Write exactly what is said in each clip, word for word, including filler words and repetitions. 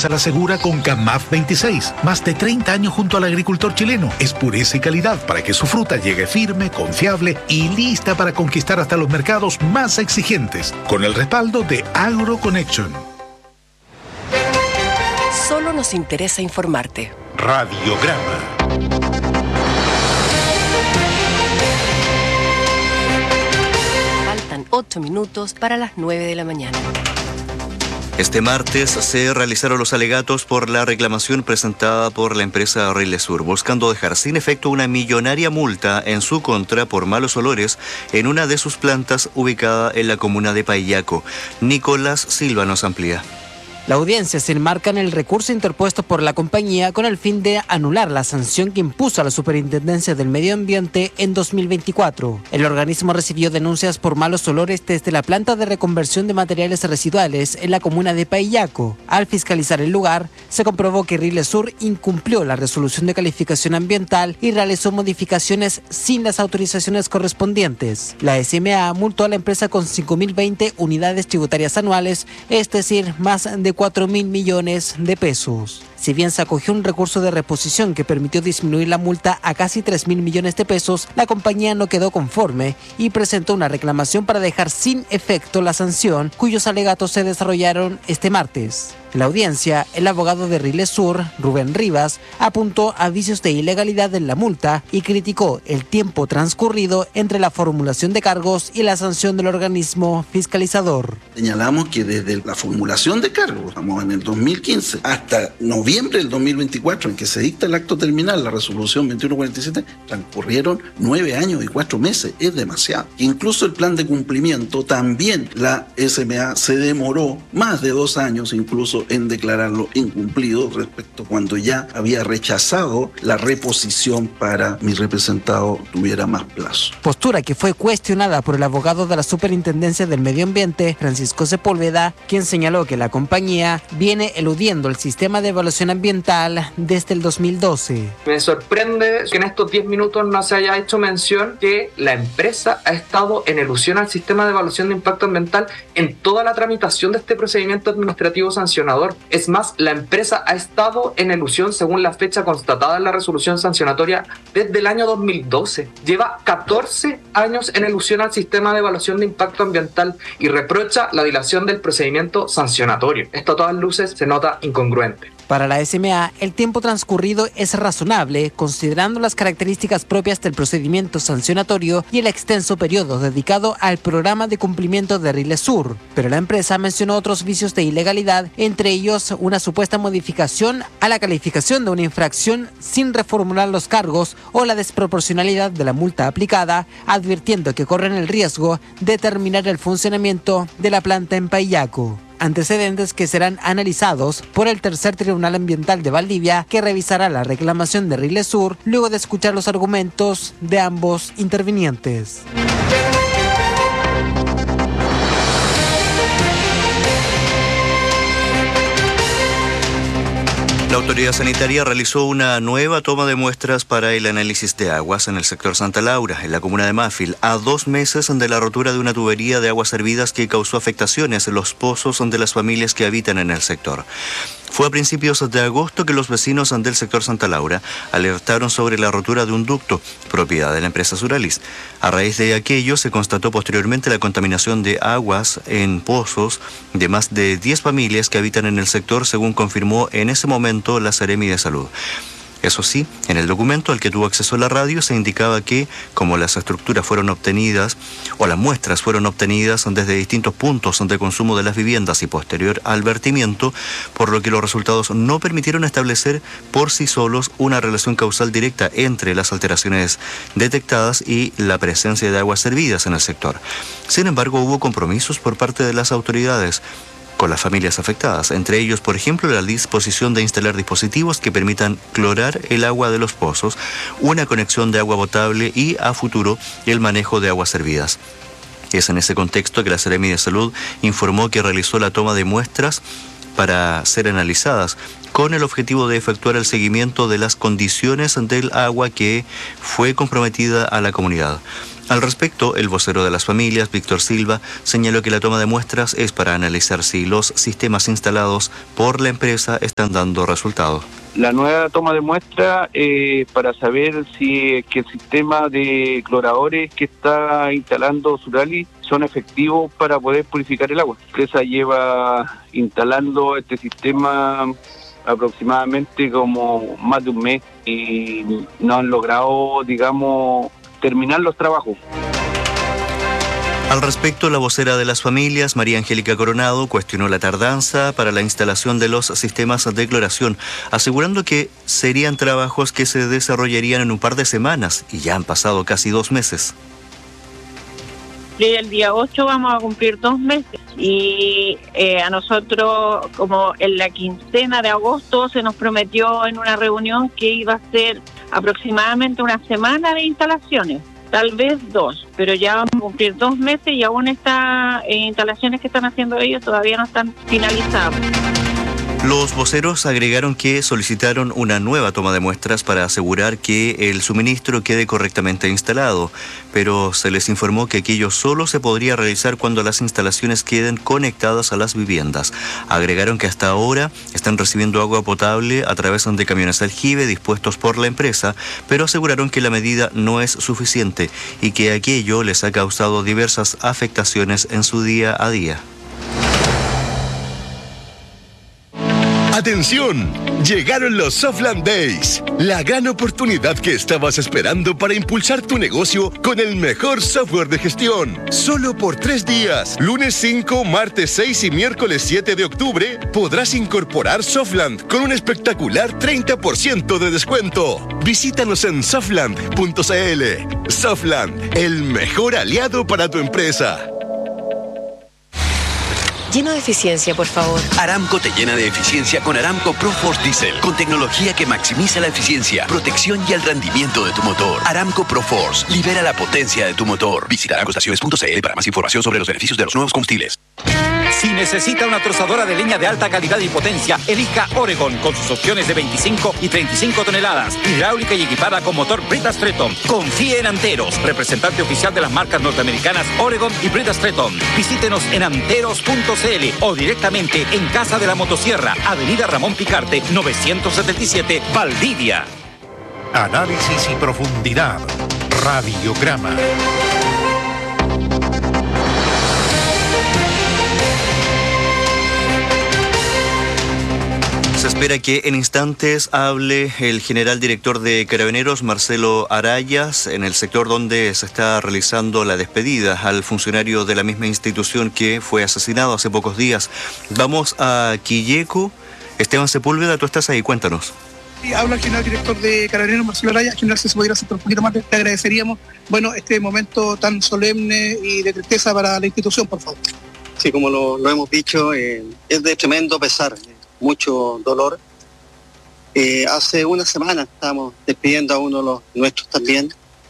confianza la asegura con Camaf veintiséis. Más de treinta años junto al agricultor chileno. Es pureza y calidad para que su fruta llegue firme, confiable y lista para conquistar hasta los mercados más exigentes. Con el respaldo de AgroConnection. Solo nos interesa informarte. Radiograma. Faltan ocho minutos para las nueve de la mañana. Este martes se realizaron los alegatos por la reclamación presentada por la empresa Rilesur, buscando dejar sin efecto una millonaria multa en su contra por malos olores en una de sus plantas ubicada en la comuna de Paillaco. Nicolás Silva nos amplía. La audiencia se enmarca en el recurso interpuesto por la compañía con el fin de anular la sanción que impuso a la Superintendencia del Medio Ambiente en dos mil veinticuatro. El organismo recibió denuncias por malos olores desde la planta de reconversión de materiales residuales en la comuna de Paillaco. Al fiscalizar el lugar, se comprobó que Rilesur incumplió la resolución de calificación ambiental y realizó modificaciones sin las autorizaciones correspondientes. La S M A multó a la empresa con cinco mil veinte unidades tributarias anuales, es decir, más de cuatro mil millones de pesos. Si bien se acogió un recurso de reposición que permitió disminuir la multa a casi tres mil millones de pesos, la compañía no quedó conforme y presentó una reclamación para dejar sin efecto la sanción, cuyos alegatos se desarrollaron este martes. En la audiencia, el abogado de Rilesur, Rubén Rivas, apuntó a vicios de ilegalidad en la multa y criticó el tiempo transcurrido entre la formulación de cargos y la sanción del organismo fiscalizador. Señalamos que desde la formulación de cargos, estamos en el dos mil quince, hasta noviembre del dos mil veinticuatro, en que se dicta el acto terminal, la resolución veintiuno cuarenta y siete, transcurrieron nueve años y cuatro meses. Es demasiado. Incluso el plan de cumplimiento, también la S M A se demoró más de dos años incluso en declararlo incumplido respecto cuando ya había rechazado la reposición para mi representado tuviera más plazo. Postura que fue cuestionada por el abogado de la Superintendencia del Medio Ambiente, Francisco Sepúlveda, quien señaló que la compañía viene eludiendo el sistema de evaluación ambiental desde el dos mil doce. Me sorprende que en estos diez minutos no se haya hecho mención que la empresa ha estado en elusión al sistema de evaluación de impacto ambiental en toda la tramitación de este procedimiento administrativo sancionador. Es más, la empresa ha estado en elusión según la fecha constatada en la resolución sancionatoria desde el año dos mil doce. Lleva catorce años en elusión al sistema de evaluación de impacto ambiental y reprocha la dilación del procedimiento sancionatorio. Esto a todas luces se nota incongruente. Para la S M A, el tiempo transcurrido es razonable, considerando las características propias del procedimiento sancionatorio y el extenso periodo dedicado al programa de cumplimiento de Rilesur. Pero la empresa mencionó otros vicios de ilegalidad, entre ellos una supuesta modificación a la calificación de una infracción sin reformular los cargos o la desproporcionalidad de la multa aplicada, advirtiendo que corren el riesgo de terminar el funcionamiento de la planta en Paillaco. Antecedentes que serán analizados por el tercer Tribunal Ambiental de Valdivia, que revisará la reclamación de Rilesur luego de escuchar los argumentos de ambos intervinientes. La autoridad sanitaria realizó una nueva toma de muestras para el análisis de aguas en el sector Santa Laura, en la comuna de Mafil, a dos meses de la rotura de una tubería de aguas servidas que causó afectaciones en los pozos de las familias que habitan en el sector. Fue a principios de agosto que los vecinos del sector Santa Laura alertaron sobre la rotura de un ducto, propiedad de la empresa Suralis. A raíz de aquello se constató posteriormente la contaminación de aguas en pozos de más de diez familias que habitan en el sector, según confirmó en ese momento la Seremi de Salud. Eso sí, en el documento al que tuvo acceso la radio se indicaba que, como las estructuras fueron obtenidas o las muestras fueron obtenidas desde distintos puntos de consumo de las viviendas y posterior al vertimiento, por lo que los resultados no permitieron establecer por sí solos una relación causal directa entre las alteraciones detectadas y la presencia de aguas servidas en el sector. Sin embargo, hubo compromisos por parte de las autoridades con las familias afectadas, entre ellos, por ejemplo, la disposición de instalar dispositivos que permitan clorar el agua de los pozos, una conexión de agua potable y, a futuro, el manejo de aguas servidas. Es en ese contexto que la Seremi de Salud informó que realizó la toma de muestras para ser analizadas, con el objetivo de efectuar el seguimiento de las condiciones del agua que fue comprometida a la comunidad. Al respecto, el vocero de las familias, Víctor Silva, señaló que la toma de muestras es para analizar si los sistemas instalados por la empresa están dando resultado. La nueva toma de muestra eh, para saber si que el sistema de cloradores que está instalando Surali son efectivos para poder purificar el agua. La empresa lleva instalando este sistema aproximadamente como más de un mes y no han logrado, digamos, terminar los trabajos. Al respecto, la vocera de las familias, María Angélica Coronado, cuestionó la tardanza para la instalación de los sistemas de cloración, asegurando que serían trabajos que se desarrollarían en un par de semanas y ya han pasado casi dos meses. El día ocho vamos a cumplir dos meses y eh, a nosotros, como en la quincena de agosto, se nos prometió en una reunión que iba a ser aproximadamente una semana de instalaciones, tal vez dos, pero ya vamos a cumplir dos meses y aún estas eh, instalaciones que están haciendo ellos todavía no están finalizadas. Los voceros agregaron que solicitaron una nueva toma de muestras para asegurar que el suministro quede correctamente instalado, pero se les informó que aquello solo se podría realizar cuando las instalaciones queden conectadas a las viviendas. Agregaron que hasta ahora están recibiendo agua potable a través de camiones aljibe dispuestos por la empresa, pero aseguraron que la medida no es suficiente y que aquello les ha causado diversas afectaciones en su día a día. ¡Atención! Llegaron los Softland Days, la gran oportunidad que estabas esperando para impulsar tu negocio con el mejor software de gestión. Solo por tres días, lunes cinco, martes seis y miércoles siete de octubre, podrás incorporar Softland con un espectacular treinta por ciento de descuento. Visítanos en softland punto c l. Softland, el mejor aliado para tu empresa. Lleno de eficiencia, por favor. Aramco te llena de eficiencia con Aramco ProForce Diesel, con tecnología que maximiza la eficiencia, protección y el rendimiento de tu motor. Aramco ProForce, libera la potencia de tu motor. Visita aramco estaciones punto c l para más información sobre los beneficios de los nuevos combustibles. Si necesita una trozadora de leña de alta calidad y potencia, elija Oregon con sus opciones de veinticinco y treinta y cinco toneladas, hidráulica y equipada con motor Brita Stretton. Confíe en Anteros, representante oficial de las marcas norteamericanas Oregon y Brita Stretton. Visítenos en anteros punto c l o directamente en Casa de la Motosierra, Avenida Ramón Picarte, novecientos setenta y siete, Valdivia. Análisis y profundidad. Radiograma. Se espera que en instantes hable el general director de Carabineros, Marcelo Arayas, en el sector donde se está realizando la despedida al funcionario de la misma institución que fue asesinado hace pocos días. Vamos a Quilleco. Esteban Sepúlveda, tú estás ahí, cuéntanos. Sí, habla el general director de Carabineros, Marcelo Arayas. General, si se pudiera hacer un poquito más, te agradeceríamos, bueno, este momento tan solemne y de tristeza para la institución, por favor. Sí, como lo, lo hemos dicho, eh, es de tremendo pesar. Mucho dolor. Eh, hace una semana estamos despidiendo a uno de los nuestros también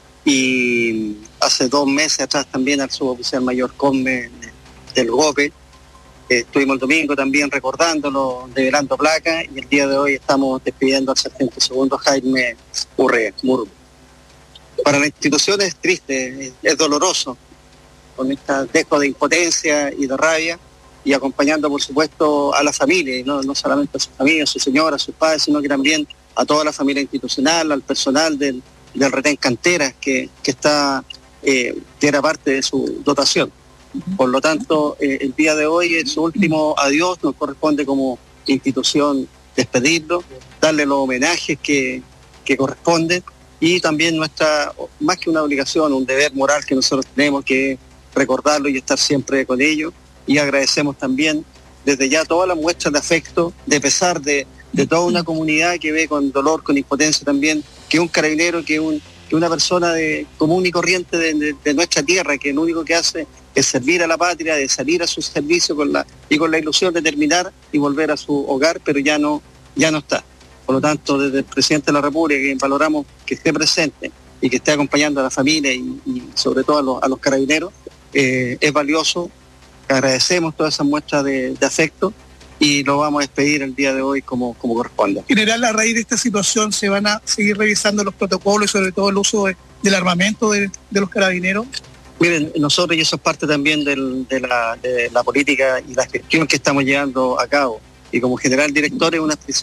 y hace dos meses atrás también al suboficial mayor Combe del Gope. Eh, estuvimos el domingo también recordándolo, develando placa y el día de hoy estamos despidiendo al sargento segundo Jaime Urrea, Murbo. Para la institución es triste, es, es doloroso, con esta dejo de impotencia y de rabia, y acompañando, por supuesto, a la familia, y no, no solamente a sus familias, a su señora, a sus padres, sino que también a toda la familia institucional, al personal del, del retén Canteras, que, que está, eh, que era parte de su dotación. Por lo tanto, eh, el día de hoy es su último adiós, nos corresponde como institución despedirlo, darle los homenajes que, que corresponden, y también nuestra, más que una obligación, un deber moral que nosotros tenemos, que es recordarlo y estar siempre con ellos. Y agradecemos también desde ya todas las muestras de afecto, de pesar de, de toda una comunidad que ve con dolor, con impotencia también, que un carabinero, que, un, que una persona de, común y corriente de, de, de nuestra tierra, que lo único que hace es servir a la patria, de salir a su servicio con la, y con la ilusión de terminar y volver a su hogar, pero ya no, ya no está. Por lo tanto, desde el presidente de la República, que valoramos que esté presente y que esté acompañando a la familia y, y sobre todo a los, a los carabineros, eh, es valioso. Agradecemos todas esas muestras de, de afecto y lo vamos a despedir el día de hoy como, como corresponde. General, a raíz de esta situación se van a seguir revisando los protocolos y sobre todo el uso de, del armamento de, de los carabineros. Miren, nosotros, y eso es parte también del, de, la, de la política y la gestión que estamos llevando a cabo, y como general director es una